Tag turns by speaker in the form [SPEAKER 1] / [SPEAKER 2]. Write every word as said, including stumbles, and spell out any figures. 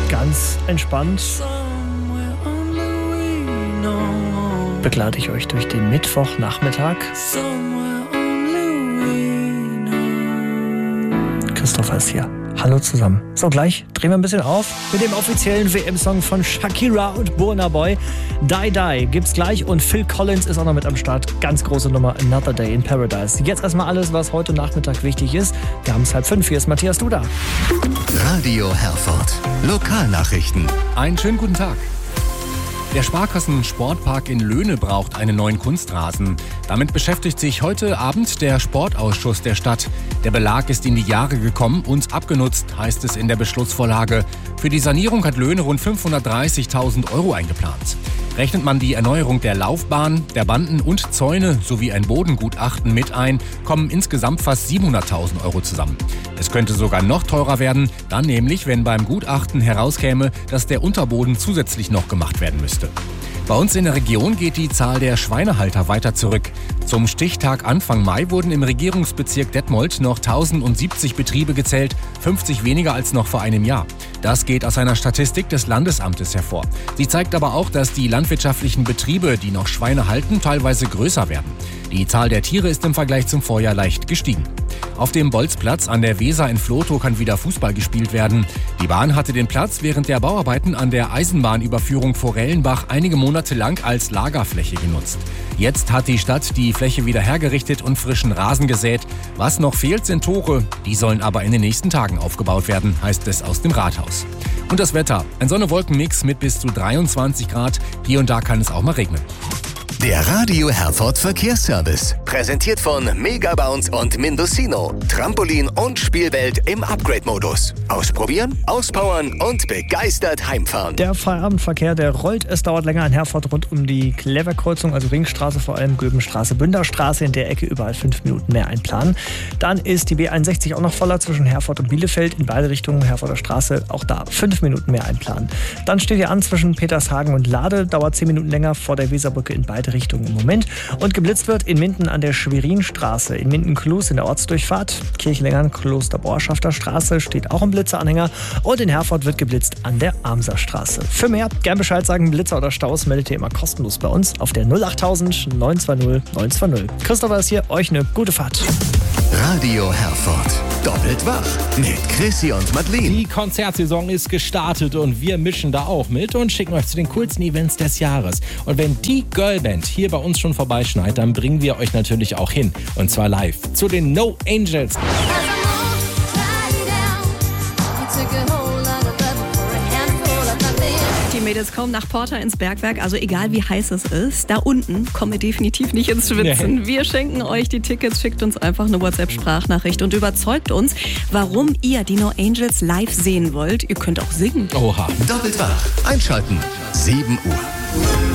[SPEAKER 1] ganz entspannt begleite ich euch durch den Mittwochnachmittag. Christopher ist hier. Hallo zusammen. So, gleich drehen wir ein bisschen auf mit dem offiziellen W M-Song von Shakira und Burna Boy. Die Die gibt's gleich und Phil Collins ist auch noch mit am Start. Ganz große Nummer, Another Day in Paradise. Jetzt erstmal alles, was heute Nachmittag wichtig ist. Wir haben es halb fünf. Hier ist Matthias Duda.
[SPEAKER 2] Radio Herford. Lokalnachrichten.
[SPEAKER 3] Einen schönen guten Tag. Der Sparkassen-Sportpark in Löhne braucht einen neuen Kunstrasen. Damit beschäftigt sich heute Abend der Sportausschuss der Stadt. Der Belag ist in die Jahre gekommen und abgenutzt, heißt es in der Beschlussvorlage. Für die Sanierung hat Löhne rund fünfhundertdreißigtausend Euro eingeplant. Rechnet man die Erneuerung der Laufbahn, der Banden und Zäune sowie ein Bodengutachten mit ein, kommen insgesamt fast siebenhunderttausend Euro zusammen. Es könnte sogar noch teurer werden, dann nämlich, wenn beim Gutachten herauskäme, dass der Unterboden zusätzlich noch gemacht werden müsste. Bei uns in der Region geht die Zahl der Schweinehalter weiter zurück. Zum Stichtag Anfang Mai wurden im Regierungsbezirk Detmold noch tausendsiebzig Betriebe gezählt, fünfzig weniger als noch vor einem Jahr. Das geht aus einer Statistik des Landesamtes hervor. Sie zeigt aber auch, dass die landwirtschaftlichen Betriebe, die noch Schweine halten, teilweise größer werden. Die Zahl der Tiere ist im Vergleich zum Vorjahr leicht gestiegen. Auf dem Bolzplatz an der Weser in Vlotho kann wieder Fußball gespielt werden. Die Bahn hatte den Platz während der Bauarbeiten an der Eisenbahnüberführung Forellenbach einige Monate lang als Lagerfläche genutzt. Jetzt hat die Stadt die Fläche wieder hergerichtet und frischen Rasen gesät. Was noch fehlt, sind Tore. Die sollen aber in den nächsten Tagen aufgebaut werden, heißt es aus dem Rathaus. Und das Wetter. Ein Sonne-Wolken-Mix mit bis zu dreiundzwanzig Grad. Hier und da kann es auch mal regnen.
[SPEAKER 2] Der Radio Herford Verkehrsservice. Präsentiert von Megabounce und Mindocino. Trampolin und Spielwelt im Upgrade-Modus. Ausprobieren, auspowern und begeistert heimfahren.
[SPEAKER 1] Der Feierabendverkehr, der rollt. Es dauert länger in Herford rund um die Cleverkreuzung, also Ringstraße, vor allem Gülbenstraße, Bünderstraße. In der Ecke überall fünf Minuten mehr einplanen. Dann ist die B einundsechzig auch noch voller zwischen Herford und Bielefeld. In beide Richtungen Herforder Straße, auch da fünf Minuten mehr einplanen. Dann steht ihr an zwischen Petershagen und Lade. Dauert zehn Minuten länger vor der Weserbrücke in beide Richtungen im Moment. Und geblitzt wird in Minden an der Schwerinstraße, in Minden-Kloos in der Ortsdurchfahrt. Kirchlengern, Kloster-Borschafter Straße steht auch ein Blitzeranhänger. Und in Herford wird geblitzt an der Amserstraße. Für mehr gern Bescheid sagen, Blitzer oder Staus meldet ihr immer kostenlos bei uns auf der null achttausend neun zwei null neun zwei null. Christopher ist hier, euch eine gute Fahrt.
[SPEAKER 2] Radio Herford. Doppelt wach mit Chrissy und Madeleine.
[SPEAKER 4] Die Konzertsaison ist gestartet und wir mischen da auch mit und schicken euch zu den coolsten Events des Jahres. Und wenn die Girlband hier bei uns schon vorbeischneit, dann bringen wir euch natürlich auch hin. Und zwar live zu den No Angels.
[SPEAKER 5] Die Mädels kommen nach Porter ins Bergwerk, also egal wie heiß es ist, da unten kommen wir definitiv nicht ins Schwitzen. Nee. Wir schenken euch die Tickets, schickt uns einfach eine WhatsApp-Sprachnachricht und überzeugt uns, warum ihr die No Angels live sehen wollt. Ihr könnt auch singen.
[SPEAKER 4] Oha.
[SPEAKER 2] Doppelt wach. Einschalten. sieben Uhr.